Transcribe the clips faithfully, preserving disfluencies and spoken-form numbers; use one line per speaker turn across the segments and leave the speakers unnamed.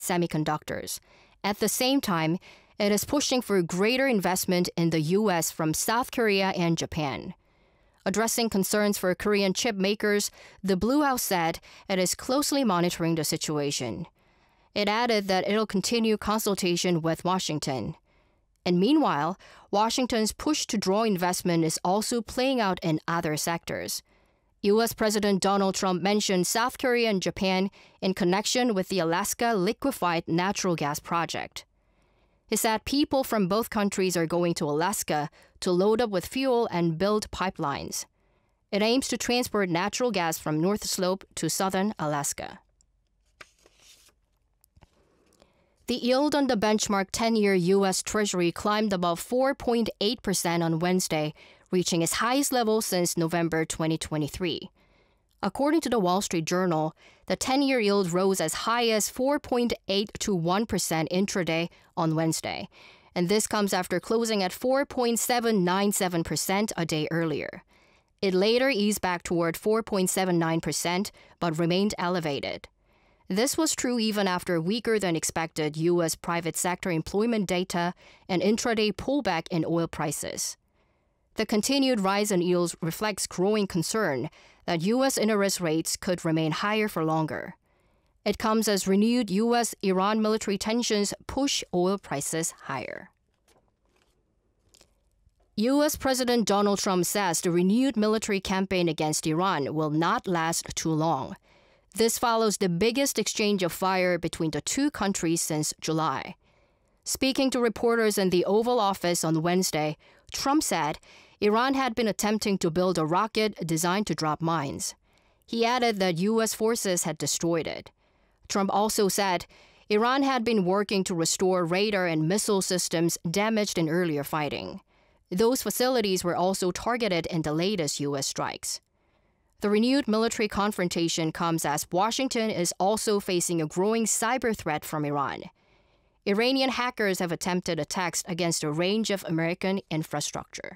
semiconductors. At the same time, it is pushing for greater investment in the U S from South Korea and Japan. Addressing concerns for Korean chip makers, the Blue House said it is closely monitoring the situation. It added that it'll continue consultation with Washington. And meanwhile, Washington's push to draw investment is also playing out in other sectors. U S President Donald Trump mentioned South Korea and Japan in connection with the Alaska Liquefied Natural Gas Project. He said people from both countries are going to Alaska to load up with fuel and build pipelines. It aims to transport natural gas from North Slope to southern Alaska. The yield on the benchmark ten-year U S Treasury climbed above four point eight percent on Wednesday, reaching its highest level since November twenty twenty-three. According to the Wall Street Journal, the ten-year yield rose as high as four point eight two one percent intraday on Wednesday, and this comes after closing at four point seven nine seven percent a day earlier. It later eased back toward four point seven nine percent, but remained elevated. This was true even after weaker than expected U S private sector employment data and intraday pullback in oil prices. The continued rise in yields reflects growing concern that U S interest rates could remain higher for longer. It comes as renewed U S-Iran military tensions push oil prices higher. U S President Donald Trump says the renewed military campaign against Iran will not last too long. This follows the biggest exchange of fire between the two countries since July. Speaking to reporters in the Oval Office on Wednesday, Trump said Iran had been attempting to build a rocket designed to drop mines. He added that U S forces had destroyed it. Trump also said Iran had been working to restore radar and missile systems damaged in earlier fighting. Those facilities were also targeted in the latest U S strikes. The renewed military confrontation comes as Washington is also facing a growing cyber threat from Iran. Iranian hackers have attempted attacks against a range of American infrastructure.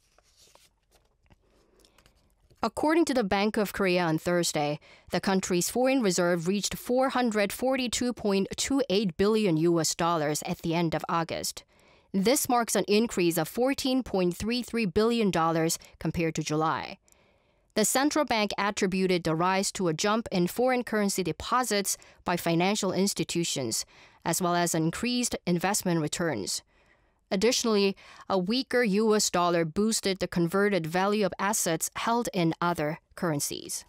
According to the Bank of Korea on Thursday, the country's foreign reserve reached four hundred forty-two point two eight billion U S dollars at the end of August. This marks an increase of fourteen point three three billion dollars compared to July. The central bank attributed the rise to a jump in foreign currency deposits by financial institutions, as well as increased investment returns. Additionally, a weaker U S dollar boosted the converted value of assets held in other currencies.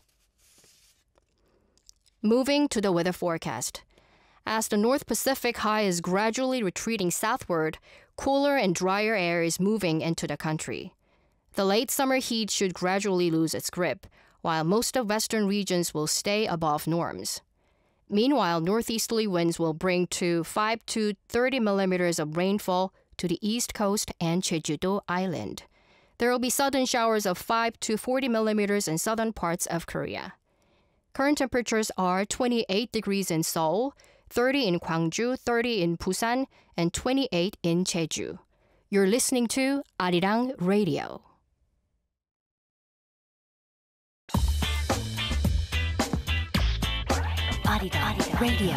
Moving to the weather forecast. As the North Pacific high is gradually retreating southward, cooler and drier air is moving into the country. The late summer heat should gradually lose its grip, while most of western regions will stay above norms. Meanwhile, northeasterly winds will bring to five to thirty millimeters of rainfall to the east coast and Jeju-do Island. There will be sudden showers of five to forty millimeters in southern parts of Korea. Current temperatures are twenty-eight degrees in Seoul, thirty in Gwangju, thirty in Busan, and twenty-eight in Jeju. You're listening to Arirang Radio. Arirang Radio.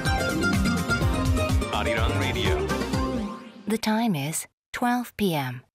Arirang Radio.
The time is twelve p m